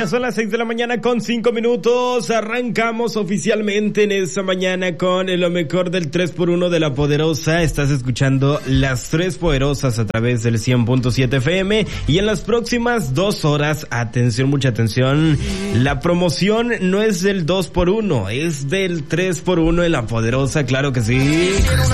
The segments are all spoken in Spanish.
Ya son las 6 de la mañana con 5 minutos. Arrancamos oficialmente en esta mañana con lo mejor del 3x1 de La Poderosa. Estás escuchando Las Tres Poderosas a través del 100.7 FM. Y en las próximas 2 horas, atención, mucha atención, la promoción no es del 2x1, es del 3x1 de La Poderosa, claro que sí.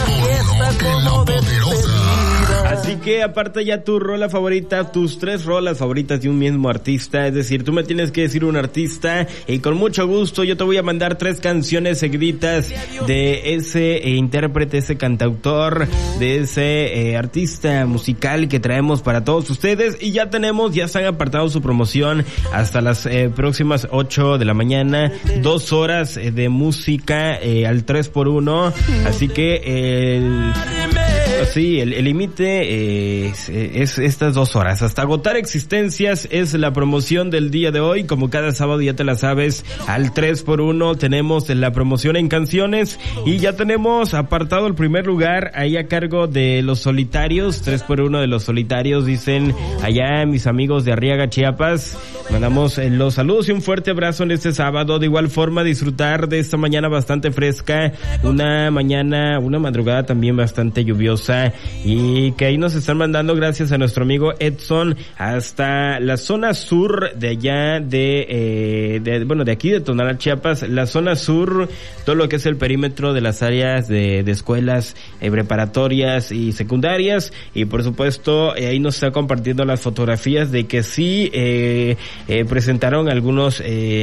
Así que aparta ya tu rola favorita, tus 3 rolas favoritas de un mismo artista, es decir, tú me tienes que decir un artista y con mucho gusto yo te voy a mandar 3 canciones seguiditas de ese intérprete, ese cantautor, de ese artista musical que traemos para todos ustedes y ya se han apartado su promoción hasta las próximas 8 de la mañana, 2 horas de música al 3x1, así que el límite es estas 2 horas. Hasta agotar existencias es la promoción del día de hoy. Como cada sábado ya te la sabes, al 3x1 tenemos la promoción en canciones y ya tenemos apartado el primer lugar ahí a cargo de Los Solitarios. 3x1 de Los Solitarios, dicen allá mis amigos de Arriaga, Chiapas. Mandamos los saludos y un fuerte abrazo en este sábado. De igual forma, disfrutar de esta mañana bastante fresca, una madrugada también bastante lluviosa, y que ahí nos están mandando, gracias a nuestro amigo Edson, hasta la zona sur de allá de aquí de Tonalá, Chiapas, la zona sur, todo lo que es el perímetro de las áreas de escuelas preparatorias y secundarias, y por supuesto ahí nos está compartiendo las fotografías de que sí presentaron algunos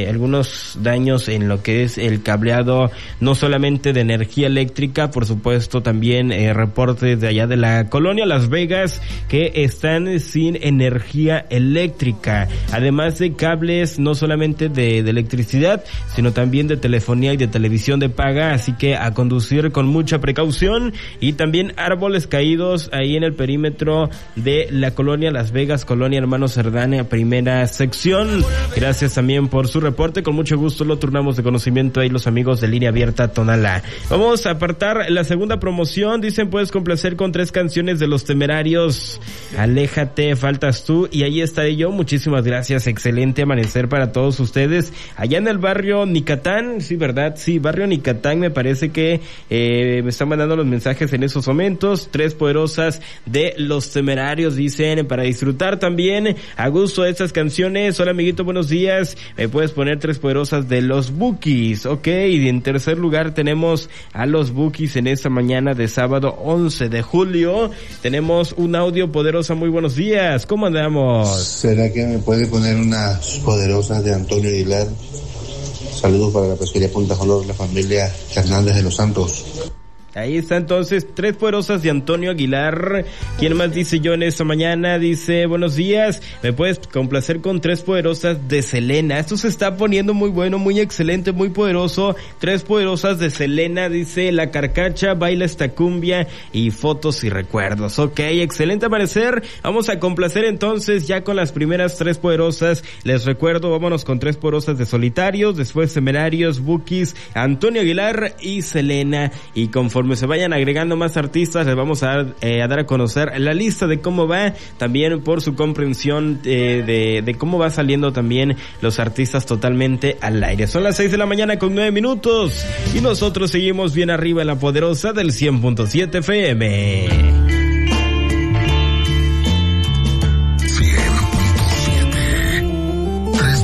daños en lo que es el cableado, no solamente de energía eléctrica, por supuesto también reportes de allá de la colonia Las Vegas que están sin energía eléctrica, además de cables no solamente de electricidad, sino también de telefonía y de televisión de paga, así que a conducir con mucha precaución. Y también árboles caídos ahí en el perímetro de la colonia Las Vegas, colonia Hermano Cerdán, primera sección. Gracias también por su reporte, con mucho gusto lo turnamos de conocimiento ahí los amigos de Línea Abierta Tonalá. Vamos a apartar la segunda promoción. Dicen, puedes complacer con 3 canciones de Los Temerarios, Aléjate, Faltas Tú, y ahí estaré yo. Muchísimas gracias, excelente amanecer para todos ustedes allá en el barrio Nicatán, sí, ¿verdad? Sí, barrio Nicatán, me parece que me están mandando los mensajes en esos momentos. 3 poderosas de Los Temerarios, dicen, para disfrutar también a gusto de estas canciones. Hola amiguito, buenos días, me puedes poner 3 poderosas de Los Bukis, ok, y en tercer lugar tenemos a Los Bukis en esta mañana de sábado 11 de julio. Tenemos un audio. Poderosa, muy buenos días, ¿cómo andamos? ¿Será que me puede poner unas poderosas de Antonio Aguilar? Saludos para la pesquería Punta Color, la familia Hernández de los Santos. Ahí está entonces, 3 poderosas de Antonio Aguilar. ¿Quién más dice yo en esta mañana? Dice, buenos días, me puedes complacer con 3 poderosas de Selena. Esto se está poniendo muy bueno, muy excelente, muy poderoso. 3 poderosas de Selena, dice La Carcacha, Baila esta cumbia y Fotos y Recuerdos. Ok, excelente amanecer. Vamos a complacer entonces ya con las primeras 3 poderosas. Les recuerdo, vámonos con 3 poderosas de Solitarios, después Temerarios, Bukis, Antonio Aguilar y Selena. Y conforme se vayan agregando más artistas, les vamos a dar a conocer la lista de cómo va, también por su comprensión de cómo va saliendo también los artistas totalmente al aire. Son las 6 de la mañana con 9 minutos y nosotros seguimos bien arriba en La Poderosa del 100.7 FM.